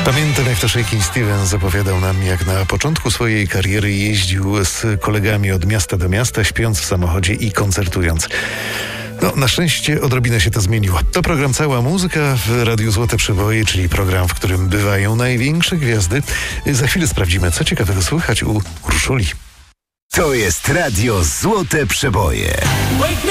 Pamiętam, jak to Shakin' Stevens opowiadał nam, jak na początku swojej kariery jeździł z kolegami od miasta do miasta, śpiąc w samochodzie i koncertując. No, na szczęście odrobinę się to zmieniło. To program Cała Muzyka w Radiu Złote Przeboje, czyli program, w którym bywają największe gwiazdy. Za chwilę sprawdzimy, co ciekawego słychać u Urszuli. To jest Radio Złote Przeboje.